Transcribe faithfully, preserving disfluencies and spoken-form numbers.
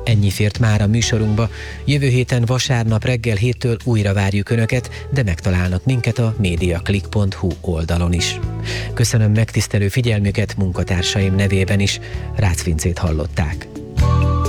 Ennyi fért már a műsorunkba. Jövő héten vasárnap reggel héttől újra várjuk Önöket, de megtalálnak minket a mediaclick pont hu oldalon is. Köszönöm megtisztelő figyelmüket munkatársaim nevében is. Rácz Vincét hallották.